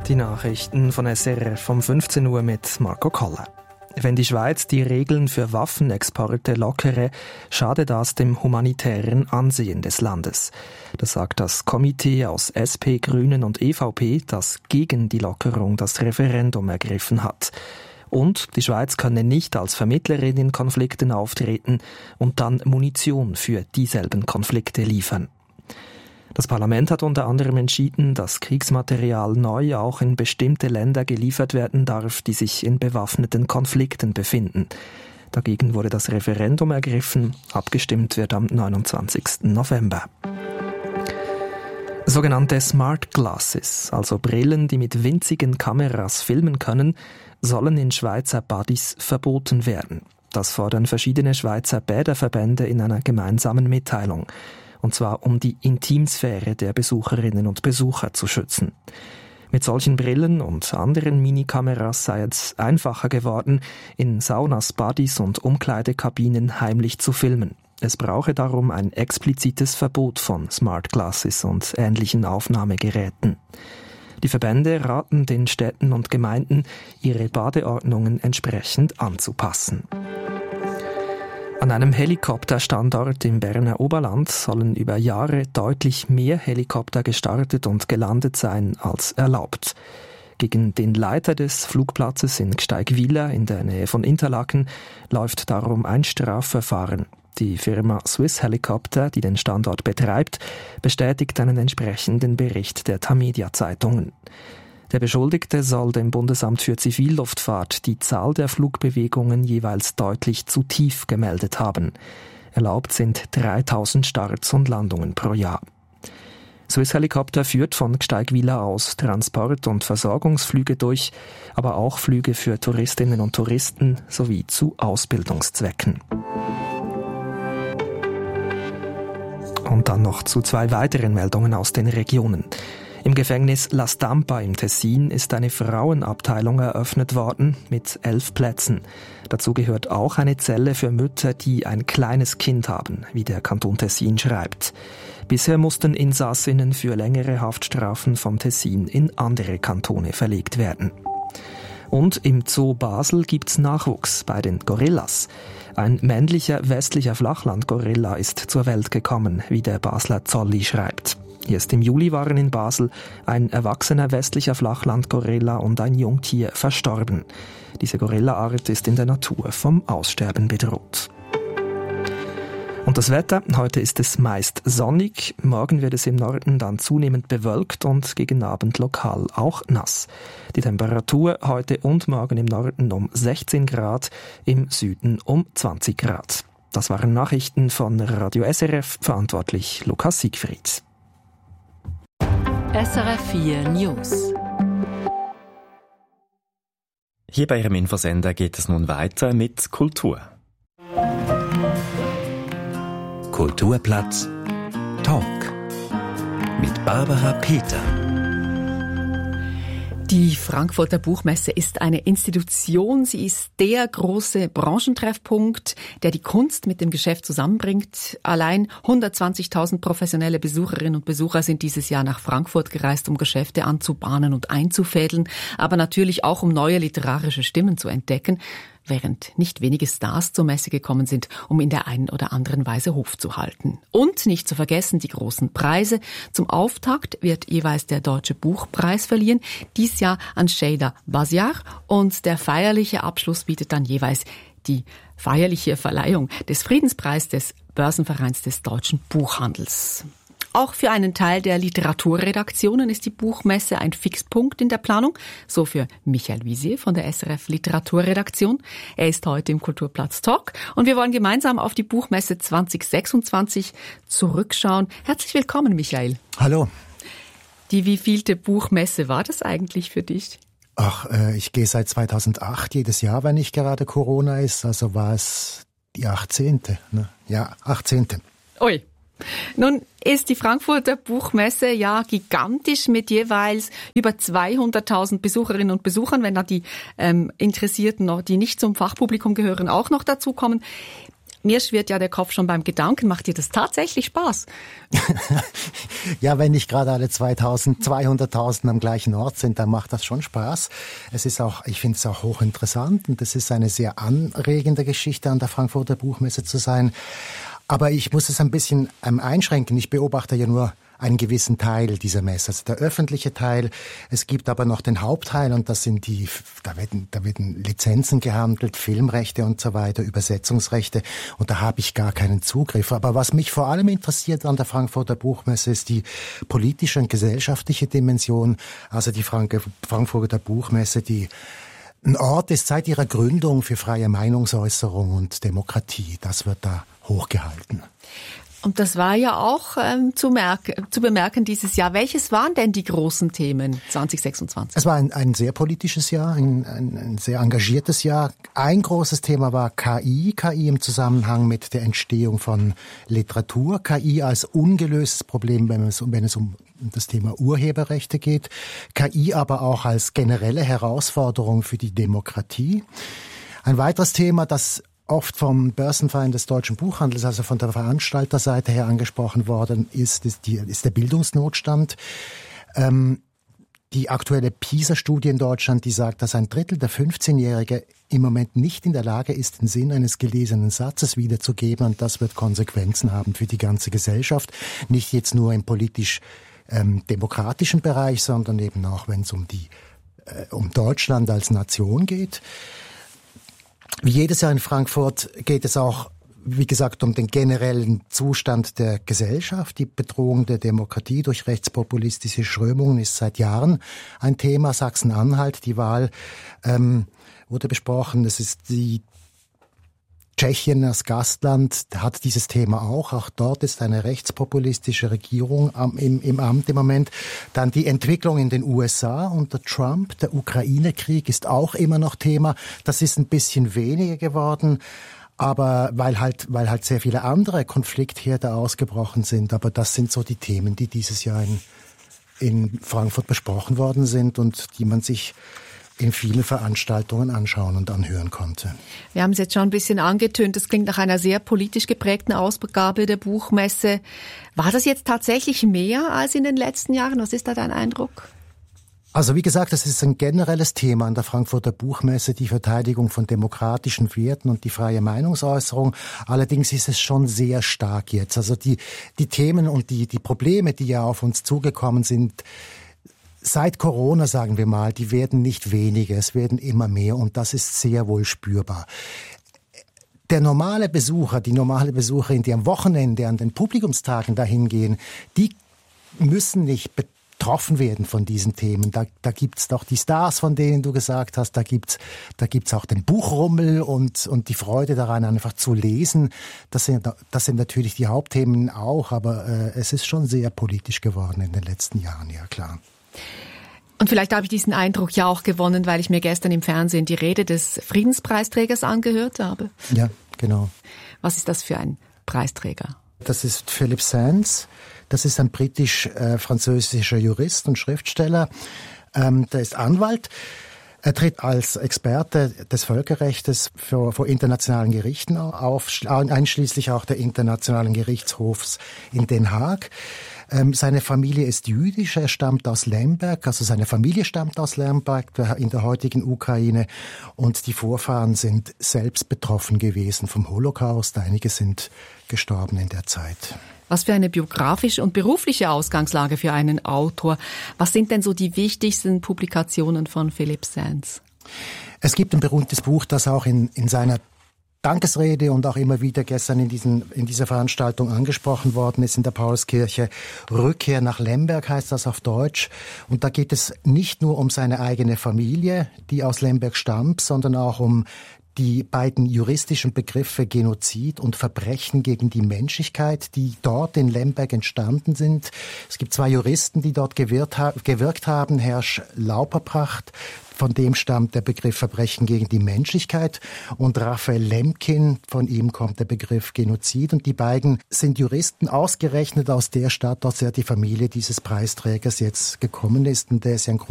Die Nachrichten von SRF um 15 Uhr mit Marco Koller. Wenn die Schweiz die Regeln für Waffenexporte lockere, schade das dem humanitären Ansehen des Landes. Das sagt das Komitee aus SP, Grünen und EVP, das gegen die Lockerung das Referendum ergriffen hat. Und die Schweiz könne nicht als Vermittlerin in Konflikten auftreten und dann Munition für dieselben Konflikte liefern. Das Parlament hat unter anderem entschieden, dass Kriegsmaterial neu auch in bestimmte Länder geliefert werden darf, die sich in bewaffneten Konflikten befinden. Dagegen wurde das Referendum ergriffen. Abgestimmt wird am 29. November. Sogenannte Smart Glasses, also Brillen, die mit winzigen Kameras filmen können, sollen in Schweizer Buddies verboten werden. Das fordern verschiedene Schweizer Bäderverbände in einer gemeinsamen Mitteilung. Und zwar um die Intimsphäre der Besucherinnen und Besucher zu schützen. Mit solchen Brillen und anderen Minikameras sei es einfacher geworden, in Saunas, Buddies und Umkleidekabinen heimlich zu filmen. Es brauche darum ein explizites Verbot von Smart Glasses und ähnlichen Aufnahmegeräten. Die Verbände raten den Städten und Gemeinden, ihre Badeordnungen entsprechend anzupassen. An einem Helikopterstandort im Berner Oberland sollen über Jahre deutlich mehr Helikopter gestartet und gelandet sein als erlaubt. Gegen den Leiter des Flugplatzes in Gsteigwiller in der Nähe von Interlaken läuft darum ein Strafverfahren. Die Firma Swiss Helicopter, die den Standort betreibt, bestätigt einen entsprechenden Bericht der Tamedia-Zeitungen. Der Beschuldigte soll dem Bundesamt für Zivilluftfahrt die Zahl der Flugbewegungen jeweils deutlich zu tief gemeldet haben. Erlaubt sind 3000 Starts und Landungen pro Jahr. Swiss Helicopter führt von Gsteigwiller aus Transport- und Versorgungsflüge durch, aber auch Flüge für Touristinnen und Touristen sowie zu Ausbildungszwecken. Und dann noch zu 2 weiteren Meldungen aus den Regionen. Im Gefängnis La Stampa im Tessin ist eine Frauenabteilung eröffnet worden mit 11 Plätzen. Dazu gehört auch eine Zelle für Mütter, die ein kleines Kind haben, wie der Kanton Tessin schreibt. Bisher mussten Insassinnen für längere Haftstrafen vom Tessin in andere Kantone verlegt werden. Und im Zoo Basel gibt's Nachwuchs bei den Gorillas. Ein männlicher westlicher Flachlandgorilla ist zur Welt gekommen, wie der Basler Zolli schreibt. Erst im Juli waren in Basel ein erwachsener westlicher Flachlandgorilla und ein Jungtier verstorben. Diese Gorillaart ist in der Natur vom Aussterben bedroht. Und das Wetter, heute ist es meist sonnig, morgen wird es im Norden dann zunehmend bewölkt und gegen Abend lokal auch nass. Die Temperatur heute und morgen im Norden um 16 Grad, im Süden um 20 Grad. Das waren Nachrichten von Radio SRF, verantwortlich Lukas Siegfried. SRF 4 News. Hier bei Ihrem Infosender geht es nun weiter mit Kultur. Kulturplatz Talk mit Barbara Peter. Die Frankfurter Buchmesse ist eine Institution. Sie ist der große Branchentreffpunkt, der die Kunst mit dem Geschäft zusammenbringt. Allein 120.000 professionelle Besucherinnen und Besucher sind dieses Jahr nach Frankfurt gereist, um Geschäfte anzubahnen und einzufädeln, aber natürlich auch, um neue literarische Stimmen zu entdecken, während nicht wenige Stars zur Messe gekommen sind, um in der einen oder anderen Weise Hof zu halten. Und nicht zu vergessen die großen Preise. Zum Auftakt wird jeweils der Deutsche Buchpreis verliehen, dies Jahr an Şeyda Bazyar, und der feierliche Abschluss bietet dann jeweils die feierliche Verleihung des Friedenspreises des Börsenvereins des deutschen Buchhandels. Auch für einen Teil der Literaturredaktionen ist die Buchmesse ein Fixpunkt in der Planung, so für Michael Visier von der SRF Literaturredaktion. Er ist heute im Kulturplatz Talk und wir wollen gemeinsam auf die Buchmesse 2026 zurückschauen. Herzlich willkommen, Michael. Hallo. Die wievielte Buchmesse war das eigentlich für dich? Ach, ich gehe seit 2008 jedes Jahr, wenn nicht gerade Corona ist, also war es die 18. Ne? Ja, 18. Ui. Nun ist die Frankfurter Buchmesse ja gigantisch mit jeweils über 200.000 Besucherinnen und Besuchern, wenn da die Interessierten, die nicht zum Fachpublikum gehören, auch noch dazukommen. Mir schwirrt ja der Kopf schon beim Gedanken. Macht dir das tatsächlich Spaß? Ja, wenn nicht gerade alle 200.000 am gleichen Ort sind, dann macht das schon Spaß. Ich finde es auch hochinteressant und es ist eine sehr anregende Geschichte, an der Frankfurter Buchmesse zu sein. Aber ich muss es ein bisschen einschränken. Ich beobachte ja nur einen gewissen Teil dieser Messe, also der öffentliche Teil. Es gibt aber noch den Hauptteil und das sind da werden Lizenzen gehandelt, Filmrechte und so weiter, Übersetzungsrechte und da habe ich gar keinen Zugriff. Aber was mich vor allem interessiert an der Frankfurter Buchmesse ist die politische und gesellschaftliche Dimension, also die Frankfurter Buchmesse, die ein Ort ist seit ihrer Gründung für freie Meinungsäußerung und Demokratie. Das wird da hochgehalten. Und das war ja auch zu bemerken dieses Jahr. Welches waren denn die großen Themen 2026? Es war ein sehr politisches Jahr, ein sehr engagiertes Jahr. Ein großes Thema war KI im Zusammenhang mit der Entstehung von Literatur. KI als ungelöstes Problem, wenn es um das Thema Urheberrechte geht. KI aber auch als generelle Herausforderung für die Demokratie. Ein weiteres Thema, das oft vom Börsenverein des deutschen Buchhandels, also von der Veranstalterseite her angesprochen worden ist der Bildungsnotstand. Die aktuelle PISA-Studie in Deutschland, die sagt, dass ein Drittel der 15-Jährigen im Moment nicht in der Lage ist, den Sinn eines gelesenen Satzes wiederzugeben. Und das wird Konsequenzen haben für die ganze Gesellschaft. Nicht jetzt nur im politisch demokratischen Bereich, sondern eben auch, wenn es um Deutschland als Nation geht. Wie jedes Jahr in Frankfurt geht es auch, wie gesagt, um den generellen Zustand der Gesellschaft. Die Bedrohung der Demokratie durch rechtspopulistische Strömungen ist seit Jahren ein Thema. Sachsen-Anhalt, die Wahl wurde besprochen. Es ist die Tschechien als Gastland hat dieses Thema auch. Auch dort ist eine rechtspopulistische Regierung im Amt im Moment. Dann die Entwicklung in den USA unter Trump. Der Ukraine-Krieg ist auch immer noch Thema. Das ist ein bisschen weniger geworden, aber weil halt sehr viele andere Konfliktherde ausgebrochen sind. Aber das sind so die Themen, die dieses Jahr in Frankfurt besprochen worden sind und die man sich in vielen Veranstaltungen anschauen und anhören konnte. Wir haben es jetzt schon ein bisschen angetönt, das klingt nach einer sehr politisch geprägten Ausgabe der Buchmesse. War das jetzt tatsächlich mehr als in den letzten Jahren? Was ist da dein Eindruck? Also wie gesagt, das ist ein generelles Thema an der Frankfurter Buchmesse, die Verteidigung von demokratischen Werten und die freie Meinungsäußerung. Allerdings ist es schon sehr stark jetzt. Also die Themen und die Probleme, die ja auf uns zugekommen sind, seit Corona, sagen wir mal, die werden nicht weniger, es werden immer mehr und das ist sehr wohl spürbar. Der normale Besucher, die normale Besucherin, die am Wochenende an den Publikumstagen dahin gehen, die müssen nicht betroffen werden von diesen Themen. Da gibt's doch die Stars, von denen du gesagt hast, da gibt's auch den Buchrummel und die Freude daran, einfach zu lesen. Das sind natürlich die Hauptthemen auch, aber es ist schon sehr politisch geworden in den letzten Jahren, ja klar. Und vielleicht habe ich diesen Eindruck ja auch gewonnen, weil ich mir gestern im Fernsehen die Rede des Friedenspreisträgers angehört habe. Ja, genau. Was ist das für ein Preisträger? Das ist Philip Sands. Das ist ein britisch-französischer Jurist und Schriftsteller. Der ist Anwalt. Er tritt als Experte des Völkerrechts vor internationalen Gerichten auf, einschließlich auch der Internationalen Gerichtshofs in Den Haag. Seine Familie ist jüdisch, er stammt aus Lemberg, also seine Familie stammt aus Lemberg in der heutigen Ukraine und die Vorfahren sind selbst betroffen gewesen vom Holocaust. Einige sind gestorben in der Zeit. Was für eine biografische und berufliche Ausgangslage für einen Autor. Was sind denn so die wichtigsten Publikationen von Philip Sands? Es gibt ein berühmtes Buch, das auch in seiner Dankesrede und auch immer wieder gestern in dieser Veranstaltung angesprochen worden ist in der Paulskirche. Rückkehr nach Lemberg heißt das auf Deutsch. Und da geht es nicht nur um seine eigene Familie, die aus Lemberg stammt, sondern auch um die beiden juristischen Begriffe Genozid und Verbrechen gegen die Menschlichkeit, die dort in Lemberg entstanden sind. Es gibt zwei Juristen, die dort gewirkt haben. Hersch Lauperpracht, von dem stammt der Begriff Verbrechen gegen die Menschlichkeit, und Raphael Lemkin, von ihm kommt der Begriff Genozid. Und die beiden sind Juristen, ausgerechnet aus der Stadt, aus der die Familie dieses Preisträgers jetzt gekommen ist. Und der ist ja ein